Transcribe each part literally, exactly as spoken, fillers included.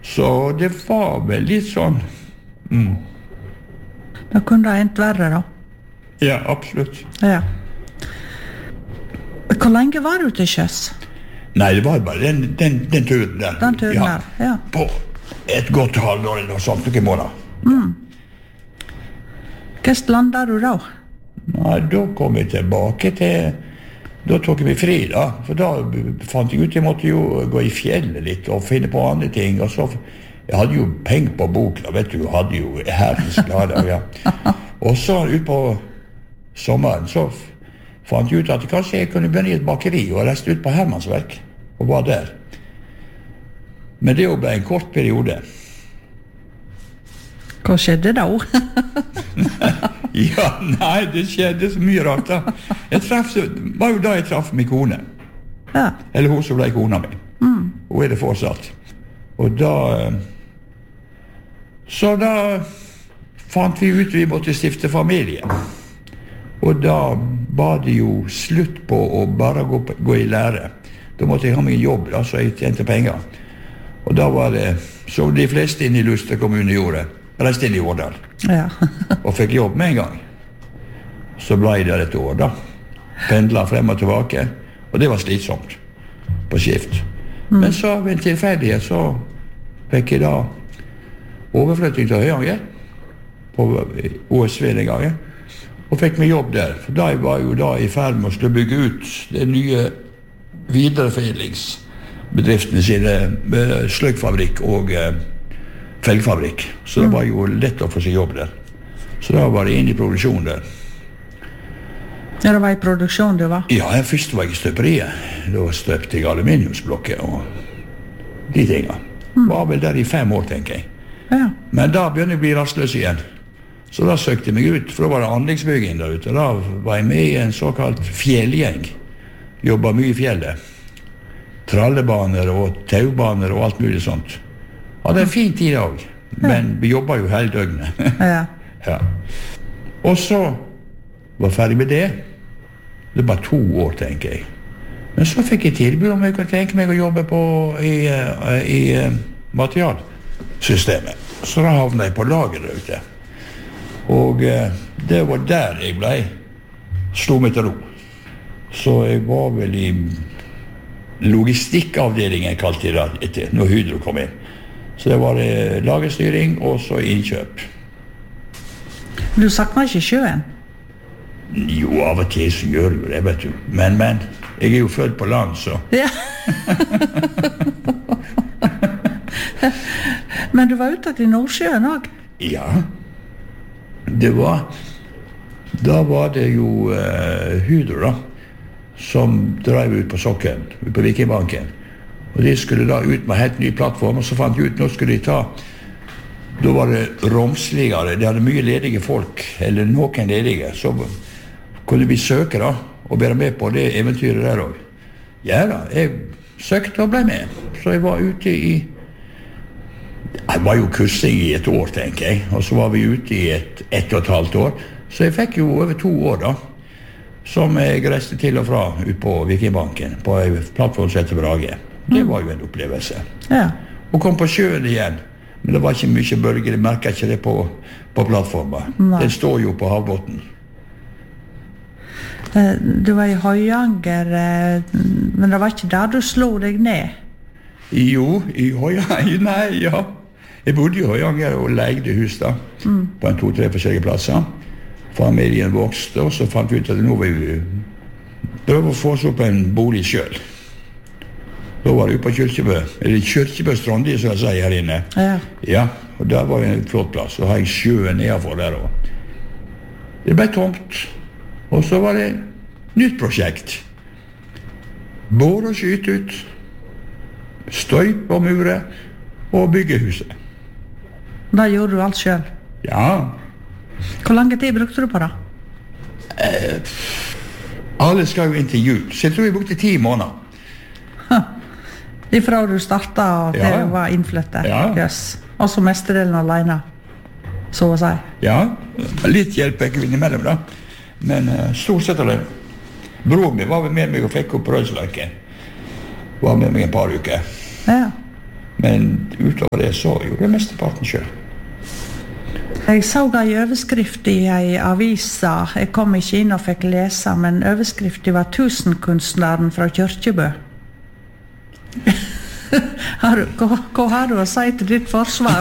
Så det var vel litt sånn. Mm. Da kunne det endt verre, da. Ja, absolutt. Ja. Hvor lenge var du til sjøs? Nei, det var bare den, den, den turen der. Den turen ja. der, ja. På et godt halvår eller noe sånt, noen måneder. Mm. Hvordan landet du da? Nei, da kom jeg tilbake til... Da tok jeg meg fri, da. For da fant jeg ut jeg måtte jo gå i fjellet litt og finne på andre ting. Og så... Jeg hadde jo penger på bok, da, vet du. Jeg hadde jo herrens glade, ja. Og så ut på sommeren, så fant jeg ut at kanskje jeg kunne begynne i et bakeri, og reiste ut på Hermansverk, og var der. Men det ble en kort periode. Hva skjedde da? Ja, nei, det skjedde så mye rart da. Jeg traff, det var jo da jeg traff min kone. Ja. Eller hun som ble kona mi. Mm. Hun er det fortsatt. Og da... Så da fant vi ut vi måtte stifte familie. Og da var det jo slutt på å bare gå, gå i lære. Da måtte jeg ha meg en jobb, da, så jeg tjente penger. Og da var det, som de fleste inne i Luster kommune gjorde, reiste inn i Årdal. Ja. Og fikk jobb med en gang. Så ble jeg der et år, da. Pendlet frem og tilbake. Og det var slitsomt på skift. Mm. Men så ved en tilfeldighet så fikk jeg da overflytting til Høyanger på O S V den gangen, og fikk meg jobb der. For da var jeg jo da i ferd med å skulle bygge ut den nye videreforedlingsbedriftene sine, sløgfabrikk og eh, felgfabrikk. Så det var jo lett å få seg jobb der. Så da var det inn i produksjon der. Ja, det var i produksjon du var? Ja, først var jeg i støperiet. Da støpte jeg aluminiumsblokker og de tingene. Mm. Var vel der i fem år, tenker jeg. Ja. Men da begynte jeg å bli rastløs igjen. Så da søkte jeg meg ut, for da var det anleggsbygging der ute. Da var jeg med i en såkalt fjellgjeng. Jobbet mye i fjellet. Trallebaner og taubaner og alt mulig sånt. Hadde en fin tid også, men vi jobbet jo hele døgnet. Ja. Ja. Og så var jeg ferdig med det. Det var to år, tenker jeg. Men så fikk jeg tilbud om jeg kunne tenke meg å jobbe på i, i, i materialsystemet. Så da havnet jeg på lager der ute. Og eh, det var der jeg ble slo meg til ro. Så jeg var vel i logistikkavdelingen, kalte jeg det etter, når Hydro kom inn. Så det var det lagerstyring og så innkjøp. Du savner ikke sjøen? Jo, av og til så gjør du det, vet du. Men, men, jeg er jo født på land, så. Ja. Men du var ute til Nordsjøen også? Ja. Det var... Da var det jo uh, Hydro, da, som drev ut på sokkelen, ut på Vikingbanken. Og de skulle da ut med helt ny plattform, og så fant de ut, nå skulle de ta... Da var det romsligere, de hadde mye ledige folk, eller noen ledige, så kunne vi søke da, og være med på det eventyret der også. Ja da, jeg søkte og ble med, så jeg var ute i... Jeg var jo kursing i et år, tenker jeg, og så var vi ute i et, ett og et halvt år, så jeg fikk jo over to år da, som jeg reiste til og fra ut på Vikingbanken, på en plattform som heter Brage. Det var jo en opplevelse. Ja. Og kom på sjøen igjen. Men det var ikke mye bølger, jeg merket ikke det på, på plattformen. Nei. Den står jo på havbotten. Du var i Høyanger, men det var ikke der du slo deg ned? Jo, i Høyanger, nei, ja. Jeg bodde i Høyanger og leide hus da, mm. på en to-tre forskjellige plasser. Familien vokste, og så fant vi ut at nå vil vi prøve å få oss opp en bolig selv. Da var det jo på Kyrkjebø, eller Kyrkjebø Strandi, som jeg sier her inne. Ja. Ja, og der var en flott plass, og har jeg sjøen nedenfor der også. Det ble tomt, og så var det nytt prosjekt. Bore og skyte ut, støyp og mure, og bygge huset. Da gjorde du alt selv? Ja. Hvor lange tid brukte du på det? Eh, alle skal jo inn til jul, så jeg tror jeg brukte ti måneder. Ifra du startet og til ja. du var innflyttet. Ja. Yes. Og så mestedelen alene, så å si. Ja, litt hjelp jeg innimellom da. Men uh, stort sett alene. Bror min var med meg og fikk opp brødslanken. Var med meg en par uker. Ja. Men utover det så gjorde jeg mesteparten selv. Jeg så en overskrift i en avisa. Jeg kom ikke inn og fikk lese, men overskriften var tusenkunstneren fra Kyrkjebø. Har, hva, hva har du å si til ditt forsvar?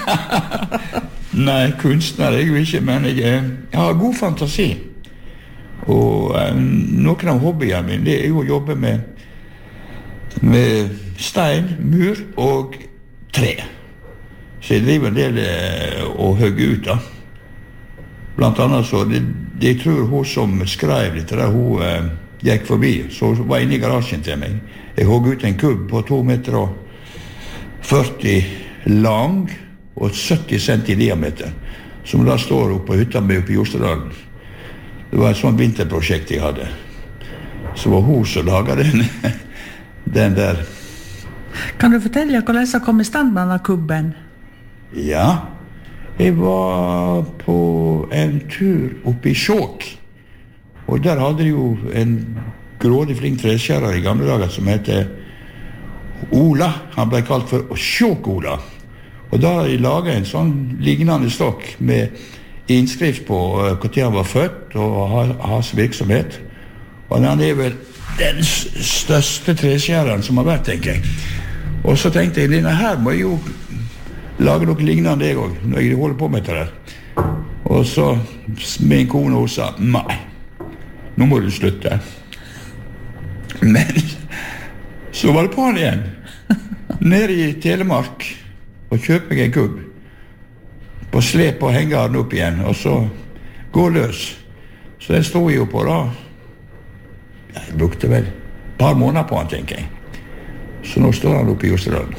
Nei, kunstner er jeg jo ikke, men jeg, jeg har god fantasi. Og um, noen av hobbyene mine, det er jo å jobbe med, med stein, mur og tre. Så jeg driver en del uh, å hugge ut da. Blant annet så, det, det jeg tror hun som skrev litt, der hun uh, gikk forbi, så hun var inne i garasjen til meg. Jeg hugg ut en kubb på to meter og førti lang og sytti centi i diameter, som da står oppe på hytta med oppe i Jostedalen. Det var et sånt vinterprosjekt jeg hadde. Så var hun som laget den, den der. Kan du fortelle hvordan jeg kom i stand med denne kubben? Ja, jeg var på en tur oppe i Skjåk, og der hadde de jo en grådig flink treskjærer i gamle dager som heter Ola. Han ble kalt for Skjåk-Ola. Og da har de laget en sånn lignende stokk med innskrift på uh, hvor han var født og hans virksomhet. Og han er vel den største treskjæreren som har vært, tenker jeg. Og så tenkte jeg, denne her må jeg jo lage noe lignende jeg også, når jeg holder på med det der. Og så min kone hun sa, nei, nå må du slutte. Men så var det på han igjen, nede i Telemark, og kjøpe meg en kubb, på slep og henge den opp igjen, og så gå løs. Så den stod jeg jo på da. Jeg brukte vel et par måneder på han, tenker jeg. Så nå står han oppe i Jostedalen.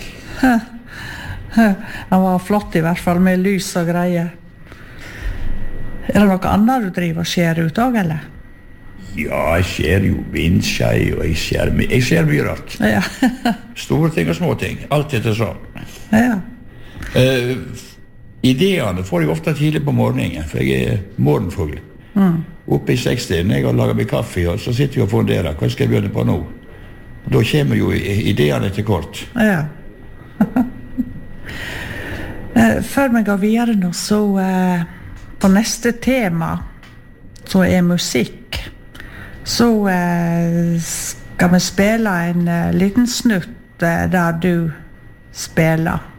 Han var flott i hvert fall, med lys og greier. Er det noe annet du driver og skjer ut også, eller? Ja, jeg ser jo vindskjei, og jeg ser, jeg ser mye rart. Ja. Store ting og små ting, alt etter sånn. Ja. Uh, ideene får jeg ofte tidlig på morgenen, for jeg er morgenfugl. Mm. Oppe i sekstiden, jeg har laget meg kaffe, og så sitter jeg og funderer, hva skal jeg begynne på nå? Da kommer jo ideene til kort. Ja. Før vi går videre nå, så uh, på neste tema, så er musikk. Så uh, skal vi spille en uh, liten snutt uh, der du spiller.